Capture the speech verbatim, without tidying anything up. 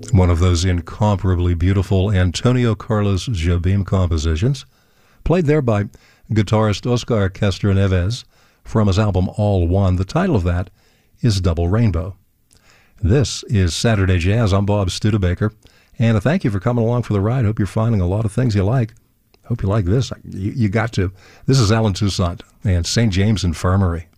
One of those incomparably beautiful Antonio Carlos Jobim compositions, played there by guitarist Oscar Castro Neves from his album All One. The title of that is Double Rainbow. This is Saturday Jazz. I'm Bob Studebaker, and I thank you for coming along for the ride. Hope you're finding a lot of things you like. Hope you like this. You, you got to. This is Alan Toussaint and Saint James Infirmary.